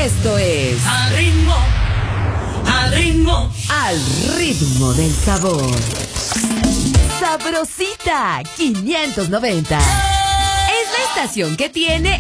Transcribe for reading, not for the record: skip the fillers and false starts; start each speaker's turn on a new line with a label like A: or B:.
A: Esto es Al ritmo del sabor. Sabrosita 590. Es la estación que tiene